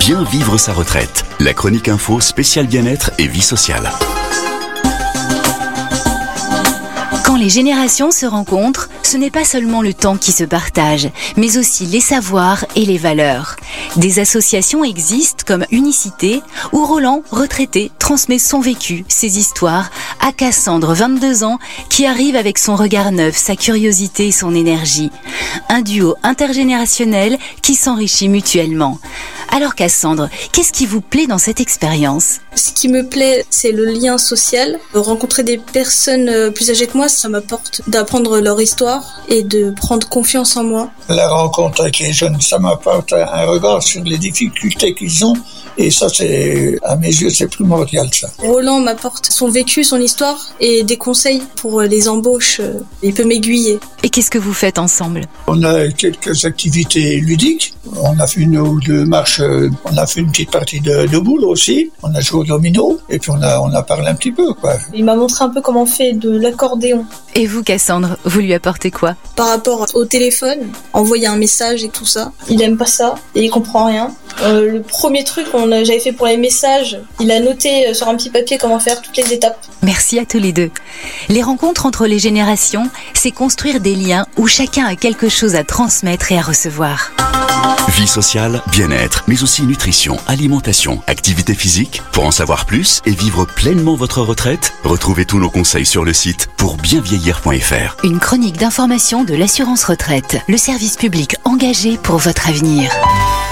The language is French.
Bien vivre sa retraite. La chronique info spéciale bien-être et vie sociale. Quand les générations se rencontrent, ce n'est pas seulement le temps qui se partage, mais aussi les savoirs et les valeurs. Des associations existent comme Unicité, où Roland, retraité, transmet son vécu, ses histoires, à Cassandre, 22 ans, qui arrive avec son regard neuf, sa curiosité et son énergie. Un duo intergénérationnel qui s'enrichit mutuellement. Alors Cassandre, qu'est-ce qui vous plaît dans cette expérience ? Ce qui me plaît, c'est le lien social. Rencontrer des personnes plus âgées que moi, ça m'apporte d'apprendre leur histoire et de prendre confiance en moi. La rencontre avec les jeunes, ça m'apporte un regard sur les difficultés qu'ils ont. Et ça, à mes yeux, c'est primordial, ça. Roland m'apporte son vécu, son histoire et des conseils pour les embauches. Il peut m'aiguiller. Et qu'est-ce que vous faites ensemble ? On a quelques activités ludiques. On a fait une ou deux marches. On a fait une petite partie de boules aussi. On a joué au domino. Et puis on a parlé un petit peu, quoi. Il m'a montré un peu comment on fait de l'accordéon. Et vous, Cassandre, vous lui apportez quoi ? Par rapport au téléphone, envoyer un message et tout ça. Il aime pas ça et il comprend rien. Le premier truc j'avais fait pour les messages, il a noté sur un petit papier comment faire toutes les étapes. Merci à tous les deux. Les rencontres entre les générations, c'est construire des liens où chacun a quelque chose à transmettre et à recevoir. Vie sociale, bien-être, mais aussi nutrition, alimentation, activité physique. Pour en savoir plus et vivre pleinement votre retraite, retrouvez tous nos conseils sur le site pourbienvieillir.fr. Une chronique d'information de l'assurance retraite, le service public engagé pour votre avenir.